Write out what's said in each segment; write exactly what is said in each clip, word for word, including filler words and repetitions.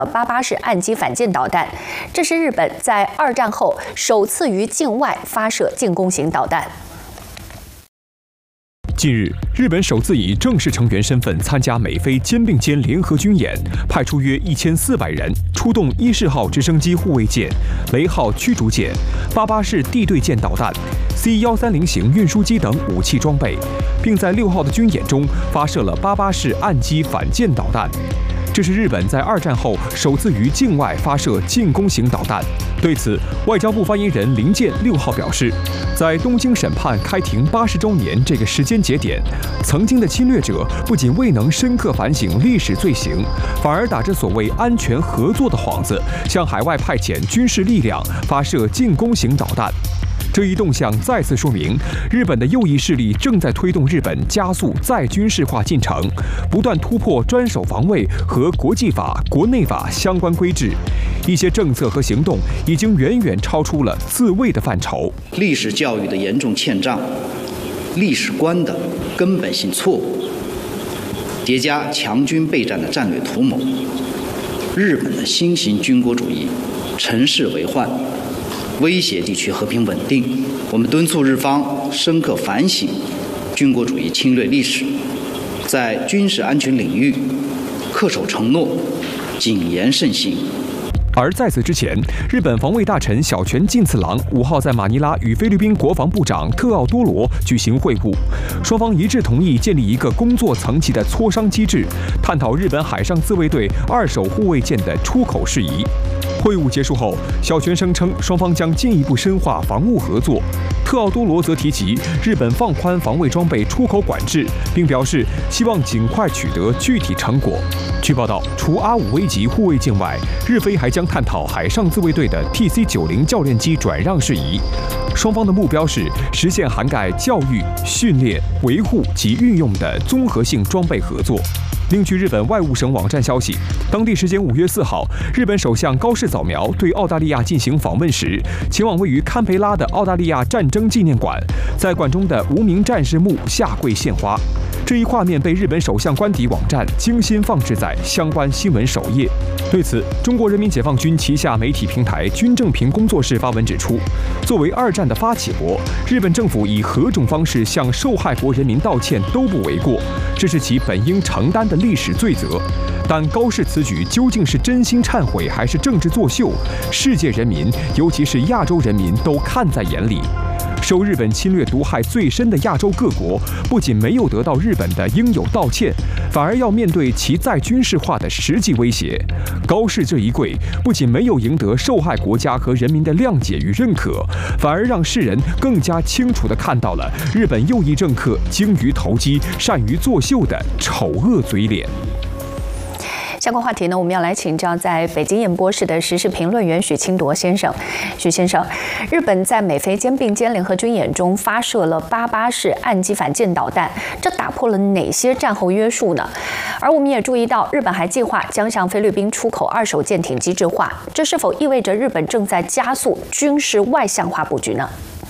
八八式岸基反舰导弹，这是日本在二战后首次于境外发射进攻型导弹。 近日，日本首次以正式成员身份参加美菲肩并肩联合军演，派出约一千四百人，出动伊势号直升机护卫舰、雷号驱逐舰、八八式地对舰导弹、C 一三零型运输机等武器装备，并在六号的军演中发射了八八式岸基反舰导弹。这是日本在二战后首次于境外发射进攻型导弹。对此，外交部发言人林健六号表示，在东京审判开庭八十周年这个时间节点，曾经的侵略者不仅未能深刻反省历史罪行，反而打着所谓安全合作的幌子，向海外派遣军事力量发射进攻型导弹。这一动向再次说明，日本的右翼势力正在推动日本加速再军事化进程，不断突破专守防卫和国际法、国内法相关规制，一些政策和行动已经远远超出了自卫的范畴。 历史教育的严重欠账，历史观的根本性错误，叠加强军备战的战略图谋，日本的新型军国主义乘势为患，威胁地区和平稳定。我们敦促日方深刻反省军国主义侵略历史，在军事安全领域恪守承诺，谨言慎行。 而在此之前，日本防卫大臣小泉进次郎五号在马尼拉与菲律宾国防部长特奥多罗举行会晤，双方一致同意建立一个工作层级的磋商机制，探讨日本海上自卫队二手护卫舰的出口事宜。会晤结束后，小泉声称双方将进一步深化防务合作。特奥多罗则提及日本放宽防卫装备出口管制，并表示希望尽快取得具体成果。据报道，除阿五 A 级护卫舰外，日菲还将探讨海上自卫队的 T C 九十 教练机转让事宜。双方的目标是实现涵盖教育、训练、维护及运用的综合性装备合作。另据日本外务省网站消息，当地时间五月四号，日本首相高市早苗对澳大利亚进行访问时，前往位于堪培拉的澳大利亚战争纪念馆，在馆中的无名战士墓下跪献花。这一画面被日本首相官邸网站精心放置在相关新闻首页。对此，中国人民解放军旗下媒体平台军政评工作室发文指出，作为二战的发起国，日本政府以何种方式向受害国人民道歉都不为过，这是其本应承担的历史罪责。但高市此举究竟是真心忏悔还是政治作秀，世界人民，尤其是亚洲人民都看在眼里。受日本侵略毒害最深的亚洲各国，不仅没有得到日本的应有道歉，反而要面对其再军事化的实际威胁。高市这一跪，不仅没有赢得受害国家和人民的谅解与认可，反而让世人更加清楚地看到了日本右翼政客精于投机、善于作秀的丑恶嘴脸。 相关话题呢，我们要来请教在北京演播室的时事评论员许清铎先生。许先生，日本在美菲肩并肩联合军演中发射了八八式岸基反舰导弹，这打破了哪些战后约束呢？而我们也注意到，日本还计划将向菲律宾出口二手舰艇机制化，这是否意味着日本正在加速军事外向化布局呢？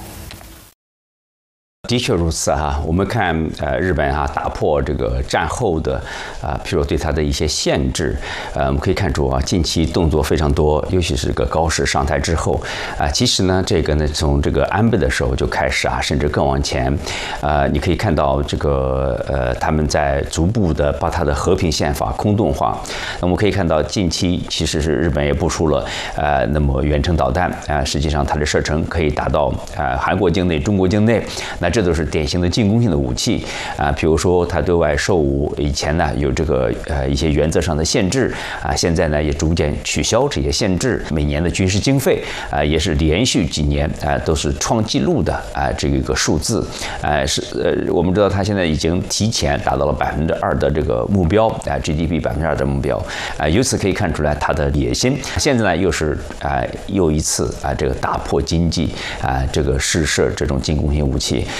的确如此哈，我们看呃日本哈打破这个战后的啊，譬如对它的一些限制，呃我们可以看出啊，近期动作非常多，尤其是这个高市上台之后啊，其实呢这个呢从这个安倍的时候就开始啊，甚至更往前，呃你可以看到这个呃他们在逐步的把它的和平宪法空洞化。那我们可以看到近期其实是日本也部署了呃那么远程导弹啊，实际上它的射程可以达到呃韩国境内、中国境内，那这都是典型的进攻性的武器啊，比如说它对外售武以前呢有这个呃一些原则上的限制啊，现在呢也逐渐取消这些限制，每年的军事经费啊也是连续几年啊都是创纪录的啊这个一个数字啊是呃我们知道它现在已经提前达到了百分之二的这个目标啊 G D P 百分之二的目标啊，由此可以看出来它的野心。现在呢又是啊又一次啊这个打破经济啊这个试射这种进攻性武器。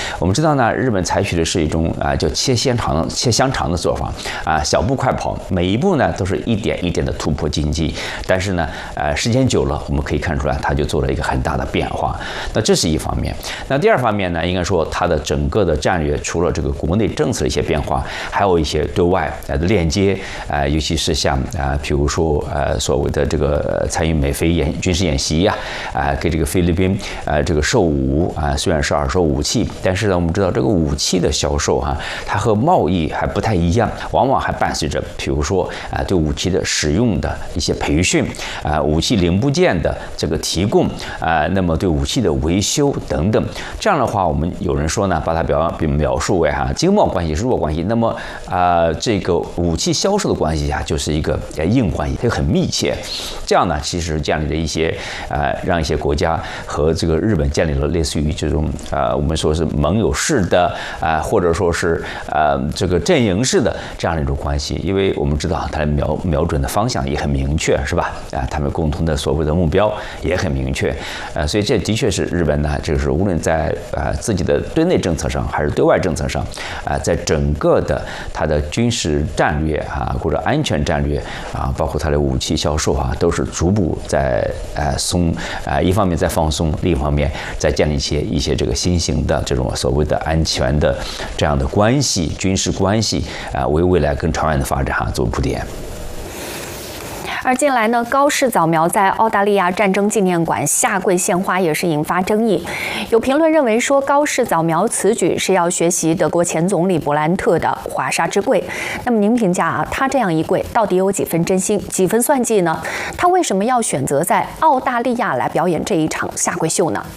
我们知道呢，日本采取的是一种啊叫切香肠、切香肠的做法啊，小步快跑，每一步呢都是一点一点的突破禁忌。但是呢，呃，时间久了，我们可以看出来，它就做了一个很大的变化。那这是一方面。那第二方面呢，应该说它的整个的战略，除了这个国内政策的一些变化，还有一些对外呃的链接啊、呃，尤其是像啊、呃，比如说呃所谓的这个参与美菲演军事演习呀、啊，啊、呃，给这个菲律宾呃这个售武啊、呃，虽然是二手武器，但是呢，我们知道这个武器的销售哈、啊，它和贸易还不太一样，往往还伴随着比如说啊、呃、对武器的使用的一些培训啊、呃，武器零部件的这个提供啊、呃，那么对武器的维修等等。这样的话，我们有人说呢，把它表描述为哈、啊、经贸关系是弱关系，那么啊、呃、这个武器销售的关系啊，就是一个硬关系，它很密切。这样呢，其实建立了一些呃，让一些国家和这个日本建立了类似于这种呃，我们说是盟友式的啊、呃，或者说是呃这个阵营式的这样的一种关系。因为我们知道它瞄瞄准的方向也很明确，是吧？啊，他们共同的所谓的目标也很明确，呃，所以这的确是日本呢，就是无论在呃自己的对内政策上还是对外政策上，啊、呃，在整个的它的军事战略啊或者安全战略啊，包括它的武器销售啊，都是逐步在呃松啊、呃，一方面在放松，另一方面在建立一些一些这个新型的这种所谓的安全的这样的关系、军事关系啊、呃，为未来更长远的发展哈、啊、做铺垫。 而近来呢，高市早苗在澳大利亚战争纪念馆下跪献花也是引发争议。有评论认为说，高市早苗此举是要学习德国前总理勃兰特的华沙之跪。那么您评价啊，他这样一跪到底有几分真心，几分算计呢？他为什么要选择在澳大利亚来表演这一场下跪秀呢？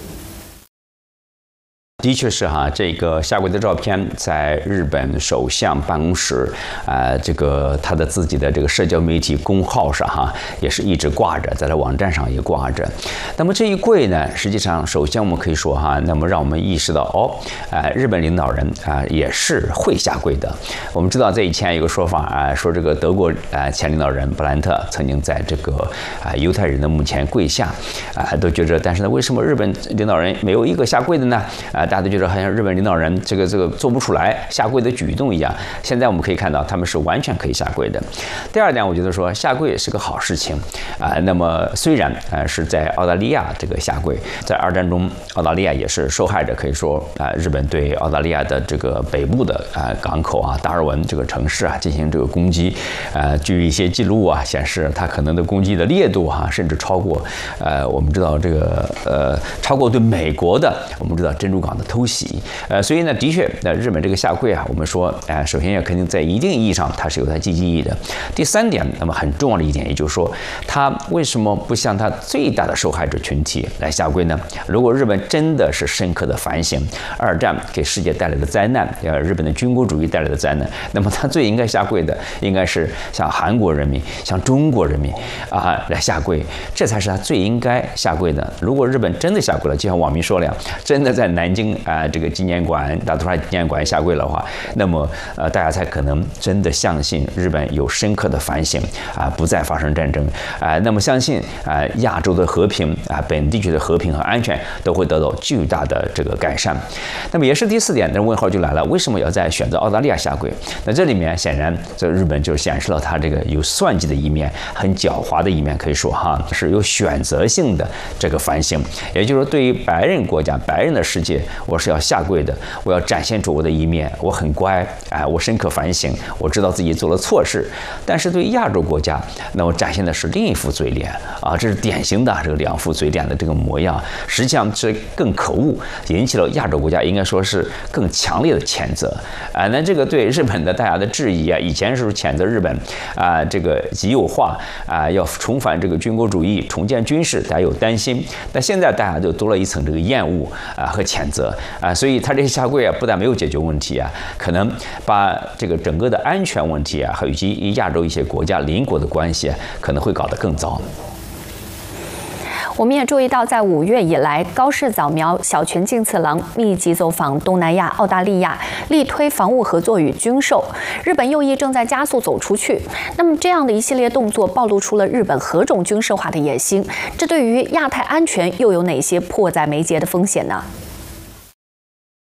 的确是哈，这个下跪的照片在日本首相办公室啊、呃，这个他的自己的这个社交媒体公号上哈，也是一直挂着，在他网站上也挂着。那么这一跪呢，实际上首先我们可以说哈，那么让我们意识到哦，啊、呃，日本领导人啊、呃、也是会下跪的。我们知道在以前有个说法啊、呃，说这个德国啊、呃、前领导人布兰特曾经在这个啊、呃、犹太人的墓前跪下啊、呃，都觉着，但是呢，为什么日本领导人没有一个下跪的呢？啊、呃。大家都觉得好像日本领导人这个这个做不出来下跪的举动一样。现在我们可以看到，他们是完全可以下跪的。第二点，我觉得说下跪是个好事情啊、呃。那么虽然呃是在澳大利亚这个下跪，在二战中澳大利亚也是受害者，可以说啊、呃，日本对澳大利亚的这个北部的啊、呃、港口啊达尔文这个城市啊进行这个攻击，呃，据一些记录啊显示，它可能的攻击的烈度哈、啊，甚至超过呃我们知道这个呃超过对美国的我们知道珍珠港的偷袭，呃，所以呢，的确，呃，日本这个下跪啊，我们说，呃，首先要肯定在一定意义上它是有它积极意义的。第三点，那么很重要的一点，也就是说，它为什么不向它最大的受害者群体来下跪呢？如果日本真的是深刻的反省二战给世界带来的灾难，呃，日本的军国主义带来的灾难，那么它最应该下跪的，应该是向韩国人民、向中国人民啊来下跪，这才是他最应该下跪的。如果日本真的下跪了，就像网民说了，真的在南京啊、呃、这个纪念馆、大屠杀纪念馆下跪的话，那么呃大家才可能真的相信日本有深刻的反省啊、呃，不再发生战争啊、呃，那么相信啊、呃、亚洲的和平啊、呃、本地区的和平和安全都会得到巨大的这个改善。那么也是第四点，那问号就来了，为什么要在选择澳大利亚下跪？那这里面显然这日本就显示了他这个有算计的一面，很狡猾的一面，可以说哈是有选择性的这个反省，也就是说对于白人国家、白人的世界，我是要下跪的，我要展现出我的一面，我很乖，哎，我深刻反省，我知道自己做了错事。但是对亚洲国家，那我展现的是另一副嘴脸啊，这是典型的这个两副嘴脸的这个模样，实际上是更可恶，引起了亚洲国家应该说是更强烈的谴责啊。那这个对日本的大家的质疑啊，以前是谴责日本啊，这个极右化啊，要重返这个军国主义，重建军事，大家有担心。但现在大家就多了一层这个厌恶啊和谴责啊，所以他这些下跪啊，不但没有解决问题啊，可能把这个整个的安全问题啊，和以及亚洲一些国家邻国的关系啊，可能会搞得更糟。 我们也注意到，在五月以来，高市早苗、小泉进次郎密集走访东南亚、澳大利亚，力推防务合作与军售。日本右翼正在加速走出去。那么，这样的一系列动作暴露出了日本何种军事化的野心？这对于亚太安全又有哪些迫在眉睫的风险呢？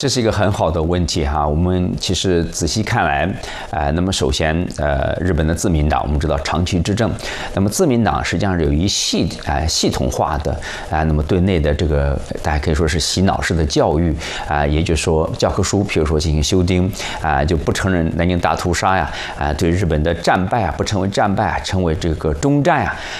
这是一个很好的问题哈，我们其实仔细看来，呃，那么首先，呃，日本的自民党，我们知道长期执政，那么自民党实际上是有一系呃系统化的啊、呃，那么对内的这个大家可以说是洗脑式的教育啊、呃，也就是说教科书，比如说进行修订啊、呃，就不承认南京大屠杀呀，啊、呃，对日本的战败啊不成为战败啊，成为这个中战啊，